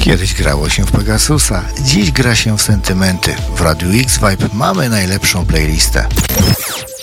Kiedyś grało się w Pegasusa, dziś gra się w sentymenty. W Radiu X-Vibe mamy najlepszą playlistę.